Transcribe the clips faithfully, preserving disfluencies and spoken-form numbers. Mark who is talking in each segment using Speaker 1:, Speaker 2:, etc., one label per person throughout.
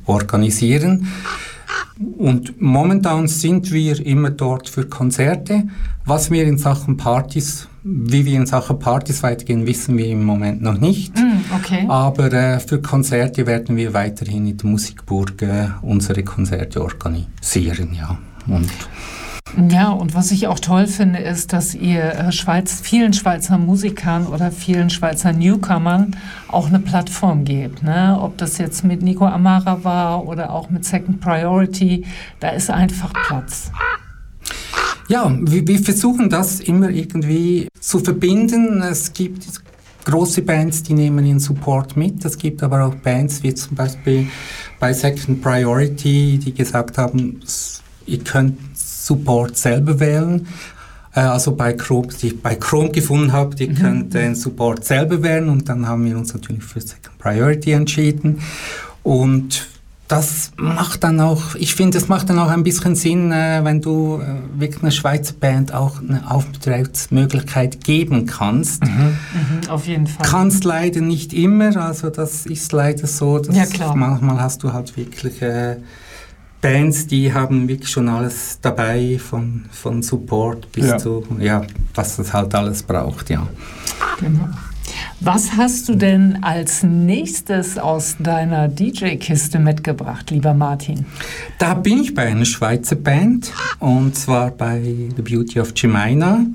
Speaker 1: organisieren. Und momentan sind wir immer dort für Konzerte. Was wir in Sachen Partys, wie wir in Sachen Partys weitergehen, wissen wir im Moment noch nicht.
Speaker 2: Mm, okay.
Speaker 1: Aber äh, für Konzerte werden wir weiterhin in der Musikburg äh, unsere Konzerte organisieren, ja. Und
Speaker 2: Ja, und was ich auch toll finde, ist, dass ihr äh, Schweiz, vielen Schweizer Musikern oder vielen Schweizer Newcomern auch eine Plattform gebt. Ne? Ob das jetzt mit Nico Amara war oder auch mit Second Priority, da ist einfach Platz.
Speaker 1: Ja, wir, wir versuchen das immer irgendwie zu verbinden. Es gibt große Bands, die nehmen ihren Support mit. Es gibt aber auch Bands, wie zum Beispiel bei Second Priority, die gesagt haben, ihr könnt Support selber wählen. Äh, also bei Chrome, die ich bei Chrome gefunden habe, die mhm. könnt den Support selber wählen, und dann haben wir uns natürlich für Second Priority entschieden. Und das macht dann auch, ich finde, es macht dann auch ein bisschen Sinn, äh, wenn du äh, wirklich einer Schweizer Band auch eine Auftrittsmöglichkeit geben kannst.
Speaker 2: Mhm. Mhm, auf jeden Fall.
Speaker 1: Kannst leider nicht immer, also das ist leider so, dass
Speaker 2: ja, klar.
Speaker 1: manchmal hast du halt wirklich äh, Bands, die haben wirklich schon alles dabei, von, von Support bis ja. zu, ja, was das halt alles braucht, ja.
Speaker 2: Genau. Was hast du denn als nächstes aus deiner D J-Kiste mitgebracht, lieber Martin?
Speaker 1: Da bin ich bei einer Schweizer Band, und zwar bei The Beauty of Jemina.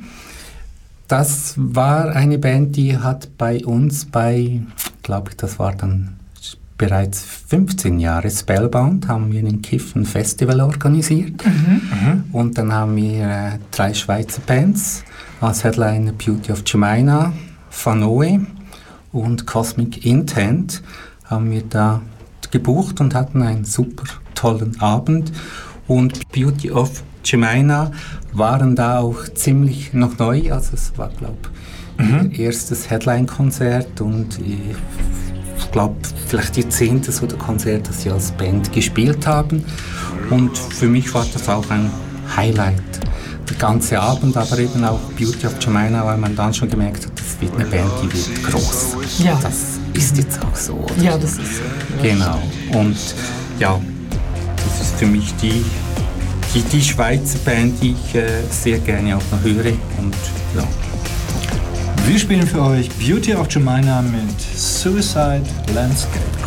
Speaker 1: Das war eine Band, die hat bei uns bei, glaube ich, das war dann bereits fünfzehn Jahre Spellbound, haben wir in Kiff ein Festival organisiert. Mhm. Mhm. Und dann haben wir äh, drei Schweizer Bands, als Headliner Beauty of Jemina, Fanoe und Cosmic Intent, haben wir da gebucht und hatten einen super tollen Abend. Und Beauty of Jemina waren da auch ziemlich noch neu, also es war, glaube ich, mhm. ihr erstes Headline-Konzert, und ich glaube, vielleicht ihr zehntes oder Konzert, das sie als Band gespielt haben. Und für mich war das auch ein Highlight, der ganze Abend, aber eben auch Beauty of Jemina, weil man dann schon gemerkt hat, das wird eine Band, die wird groß.
Speaker 2: Ja.
Speaker 1: Das ist jetzt auch so. Oder?
Speaker 2: Ja, das ist so.
Speaker 1: Genau. Und ja, das ist für mich die, die, die Schweizer Band, die ich äh, sehr gerne auch noch höre. Und ja.
Speaker 3: Wir spielen für euch Beauty of Jemina mit Suicide Landscape.